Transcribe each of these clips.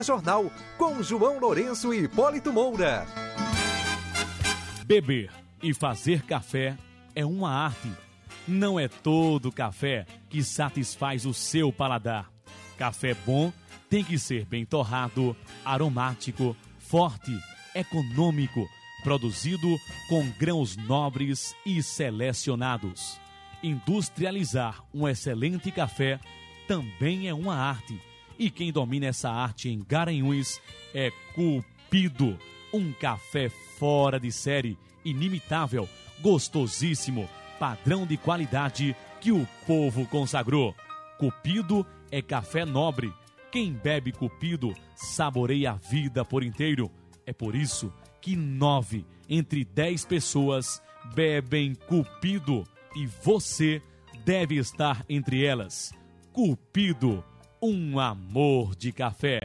Jornal com João Lourenço e Hipólito Moura. Beber e fazer café é uma arte. Não é todo café que satisfaz o seu paladar. Café bom tem que ser bem torrado, aromático, forte, econômico, produzido com grãos nobres e selecionados. Industrializar um excelente café também é uma arte. E quem domina essa arte em Garanhuns é Cupido. Um café fora de série, inimitável, gostosíssimo, padrão de qualidade que o povo consagrou. Cupido é café nobre. Quem bebe Cupido saboreia a vida por inteiro. É por isso que 9 entre 10 pessoas bebem Cupido e você deve estar entre elas. Cupido, um amor de café.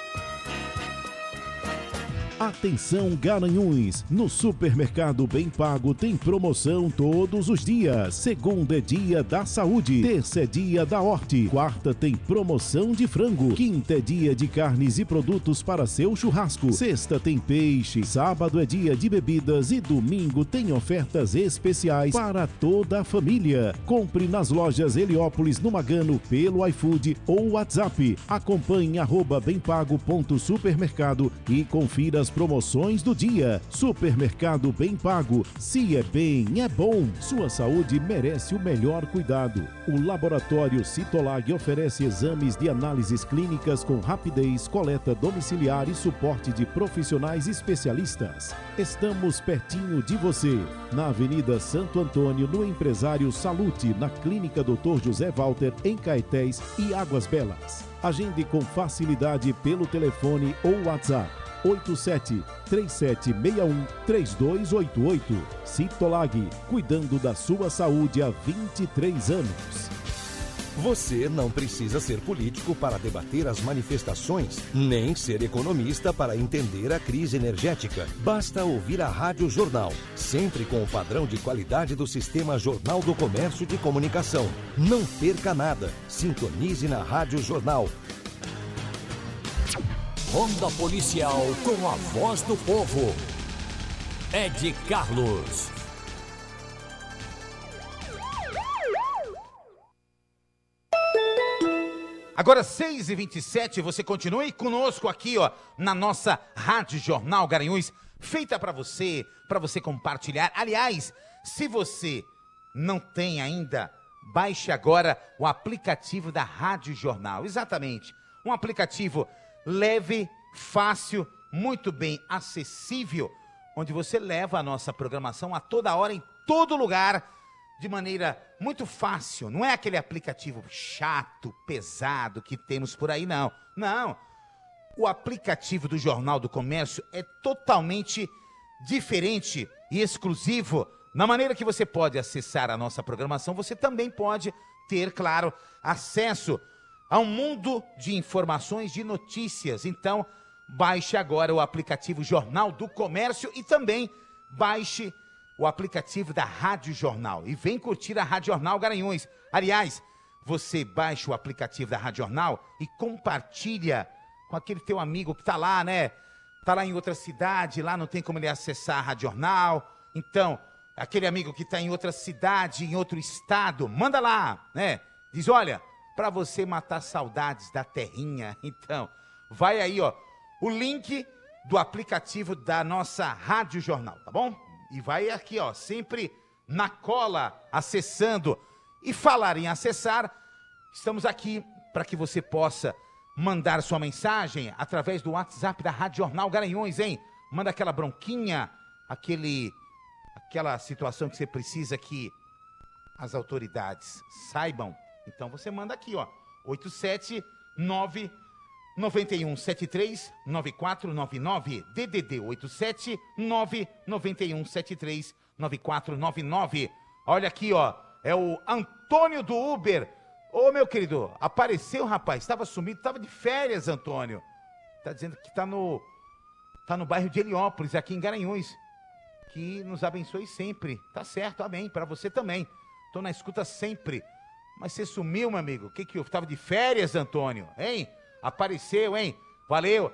Atenção Garanhuns, no Supermercado Bem Pago tem promoção todos os dias. Segunda é dia da saúde, terça é dia da horte, quarta tem promoção de frango, quinta é dia de carnes e produtos para seu churrasco, sexta tem peixe, sábado é dia de bebidas e domingo tem ofertas especiais para toda a família. Compre nas lojas Heliópolis no Magano pelo iFood ou WhatsApp. Acompanhe @bempago.supermercado e confira as promoções do dia. Supermercado Bem Pago. Se é bem, é bom. Sua saúde merece o melhor cuidado. O Laboratório Citolag oferece exames de análises clínicas com rapidez, coleta domiciliar e suporte de profissionais especialistas. Estamos pertinho de você. Na Avenida Santo Antônio, no Empresário Salute, na Clínica Dr. José Walter, em Caetés e Águas Belas. Agende com facilidade pelo telefone ou WhatsApp. 87-3761-3288. Citolag, cuidando da sua saúde há 23 anos. Você não precisa ser político para debater as manifestações, nem ser economista para entender a crise energética. Basta ouvir a Rádio Jornal, sempre com o padrão de qualidade do Sistema Jornal do Comércio de Comunicação. Não perca nada. Sintonize na Rádio Jornal. Ronda Policial com a voz do povo. Ed Carlos. Agora 6h27, você continue conosco aqui, ó, na nossa Rádio Jornal Garanhuns, feita para você compartilhar. Aliás, se você não tem ainda, baixe agora o aplicativo da Rádio Jornal. Exatamente, um aplicativo leve, fácil, muito bem acessível, onde você leva a nossa programação a toda hora, em todo lugar, de maneira muito fácil. Não é aquele aplicativo chato, pesado que temos por aí, não. Não. O aplicativo do Jornal do Comércio é totalmente diferente e exclusivo. Na maneira que você pode acessar a nossa programação, você também pode ter, claro, acesso a um mundo de informações, de notícias. Então, baixe agora o aplicativo Jornal do Comércio e também baixe o aplicativo da Rádio Jornal. E vem curtir a Rádio Jornal Garanhuns. Aliás, você baixa o aplicativo da Rádio Jornal e compartilha com aquele teu amigo que está lá, né? Está lá em outra cidade, lá não tem como ele acessar a Rádio Jornal. Então, aquele amigo que está em outra cidade, em outro estado, manda lá, né? Diz, olha, para você matar saudades da terrinha. Então, vai aí, ó, o link do aplicativo da nossa Rádio Jornal, tá bom? E vai aqui, ó, sempre na cola, acessando. E falar em acessar, estamos aqui para que você possa mandar sua mensagem através do WhatsApp da Rádio Jornal Garanhuns, hein? Manda aquela bronquinha, aquela situação que você precisa que as autoridades saibam. Então você manda aqui, ó, 879-9173-9499, DDD 879-9173-9499. Olha aqui, ó, é o Antônio do Uber. Ô, meu querido, apareceu, rapaz, estava sumido, estava de férias, Antônio. Tá dizendo que tá no bairro de Heliópolis, aqui em Garanhuns. Que nos abençoe sempre, tá certo, amém, para você também. Tô na escuta sempre. Mas você sumiu, meu amigo. O que houve? Tava de férias, Antônio, hein? Apareceu, hein? Valeu.